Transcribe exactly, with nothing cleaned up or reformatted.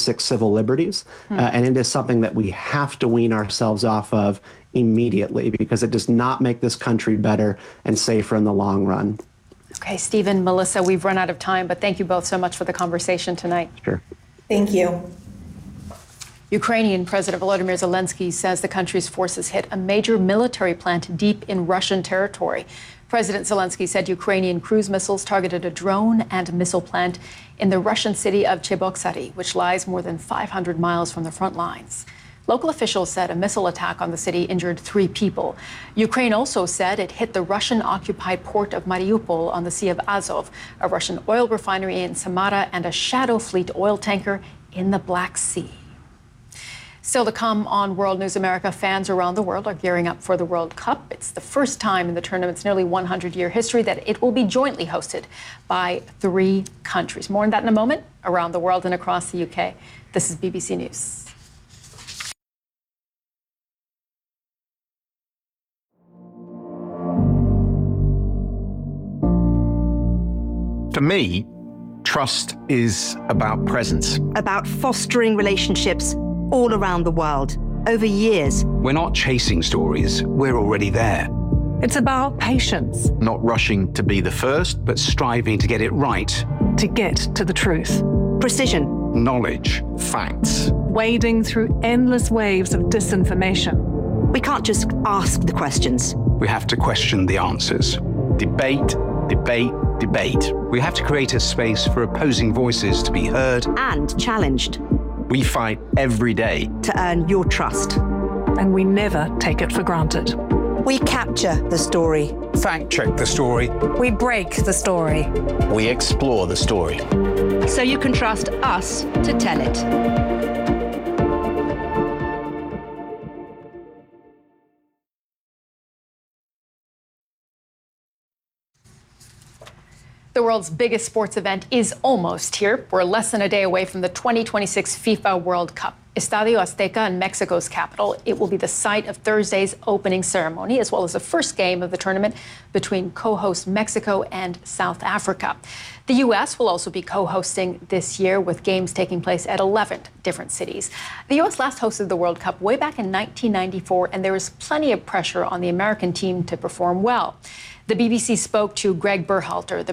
basic civil liberties. Hmm. Uh, and it is something that we have to wean ourselves off of immediately, because it does not make this country better and safer in the long run. Okay, Stephen, Melissa, we've run out of time, but thank you both so much for the conversation tonight. Sure. Thank you. Ukrainian President Volodymyr Zelensky says the country's forces hit a major military plant deep in Russian territory. President Zelensky said Ukrainian cruise missiles targeted a drone and missile plant in the Russian city of Cheboksary, which lies more than five hundred miles from the front lines. Local officials said a missile attack on the city injured three people. Ukraine also said it hit the Russian-occupied port of Mariupol on the Sea of Azov, a Russian oil refinery in Samara, and a Shadow Fleet oil tanker in the Black Sea. Still to come on World News America, fans around the world are gearing up for the World Cup. It's the first time in the tournament's nearly one hundred year history that it will be jointly hosted by three countries. More on that in a moment. Around the world and across the U K, this is B B C News. For me, trust is about presence. About fostering relationships all around the world, over years. We're not chasing stories, we're already there. It's about patience. Not rushing to be the first, but striving to get it right. To get to the truth. Precision. Knowledge. Facts. Wading through endless waves of disinformation. We can't just ask the questions. We have to question the answers. Debate, debate, debate. We have to create a space for opposing voices to be heard and challenged. We fight every day to earn your trust. And we never take it for granted. We capture the story. Fact check the story. We break the story. We explore the story. So you can trust us to tell it. The world's biggest sports event is almost here. We're less than a day away from the twenty twenty-six FIFA World Cup. Estadio Azteca in Mexico's capital. It will be the site of Thursday's opening ceremony, as well as the first game of the tournament between co-host Mexico and South Africa. The U S will also be co-hosting this year, with games taking place at eleven different cities. The U S last hosted the World Cup way back in nineteen ninety-four, and there was plenty of pressure on the American team to perform well. The B B C spoke to Greg Berhalter, the